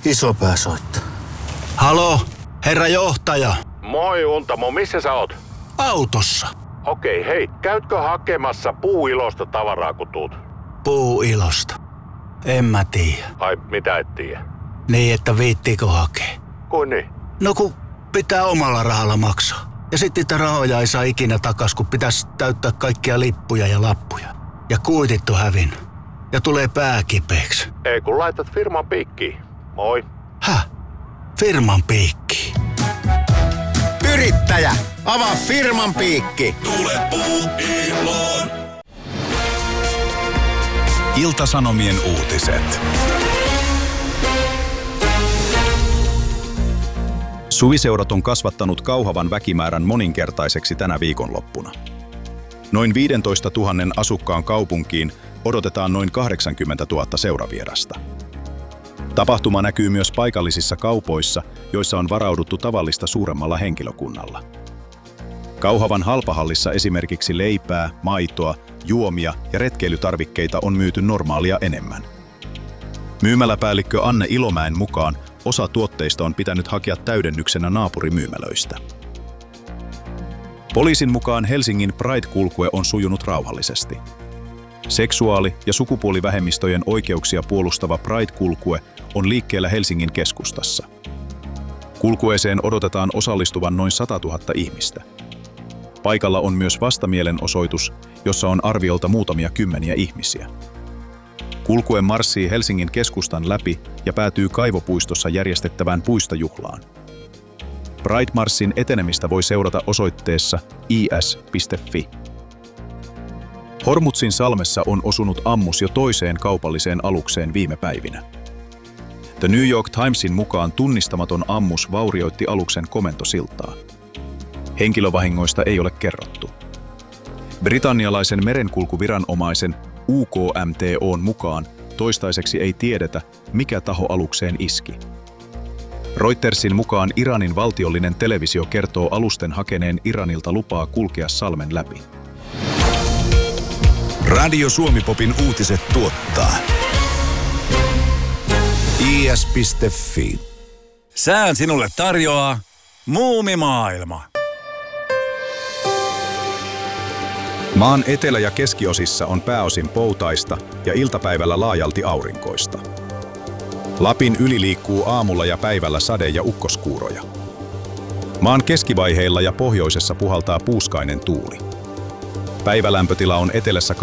Isopää soittaa. Halo, herra johtaja. Moi Untamo, missä sä oot? Autossa. Okei, hei, käytkö hakemassa Puuilosta tavaraa kun tuut? Puuilosta. En mä tiedä. Ai, mitä et tiedä? Niin, että viittiikö hakea? Kuin niin? No kun pitää omalla rahalla maksaa. Ja sitten niitä rahoja ei saa ikinä takas, kun pitäisi täyttää kaikkia lippuja ja lappuja. Ja kuitit on hävinnyt. Ja tulee pää kipeäksi. Ei kun laitat firman piikkiin. Moi. Häh? Firman piikkiin? Yrittäjä, avaa firman piikki. Tule Puuiloon. Ilta-Sanomien uutiset. Suviseurat on kasvattanut Kauhavan väkimäärän moninkertaiseksi tänä viikonloppuna. Noin 15 000 asukkaan kaupunkiin odotetaan noin 80 000 seuravierasta. Tapahtuma näkyy myös paikallisissa kaupoissa, joissa on varauduttu tavallista suuremmalla henkilökunnalla. Kauhavan halpahallissa esimerkiksi leipää, maitoa, juomia ja retkeilytarvikkeita on myyty normaalia enemmän. Myymäläpäällikkö Anne Ilomäen mukaan osa tuotteista on pitänyt hakea täydennyksenä naapurimyymälöistä. Poliisin mukaan Helsingin Pride-kulkue on sujunut rauhallisesti. Seksuaali- ja sukupuolivähemmistöjen oikeuksia puolustava Pride-kulkue on liikkeellä Helsingin keskustassa. Kulkueeseen odotetaan osallistuvan noin 100 000 ihmistä. Paikalla on myös vastamielenosoitus, jossa on arviolta muutamia kymmeniä ihmisiä. Kulkue marssii Helsingin keskustan läpi ja päätyy Kaivopuistossa järjestettävään puistojuhlaan. Pride-marssin etenemistä voi seurata osoitteessa is.fi. Hormuzin salmessa on osunut ammus jo toiseen kaupalliseen alukseen viime päivinä. The New York Timesin mukaan tunnistamaton ammus vaurioitti aluksen komentosiltaa. Henkilövahingoista ei ole kerrottu. Britannialaisen merenkulkuviranomaisen UKMTO:n mukaan toistaiseksi ei tiedetä, mikä taho alukseen iski. Reutersin mukaan Iranin valtiollinen televisio kertoo alusten hakeneen Iranilta lupaa kulkea salmen läpi. Radio Suomi-popin uutiset tuottaa is.fi. Sään sinulle tarjoaa Muumimaailma. Maan etelä- ja keskiosissa on pääosin poutaista ja iltapäivällä laajalti aurinkoista. Lapin yli liikkuu aamulla ja päivällä sade- ja ukkoskuuroja. Maan keskivaiheilla ja pohjoisessa puhaltaa puuskainen tuuli. Päivälämpötila on etelässä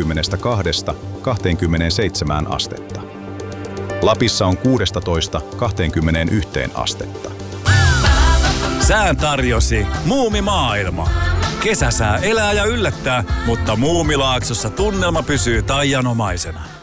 22–27 astetta. Lapissa on 16–21 astetta. Sään tarjosi Muumimaailma. Kesäsää elää ja yllättää, mutta Muumilaaksossa tunnelma pysyy taianomaisena.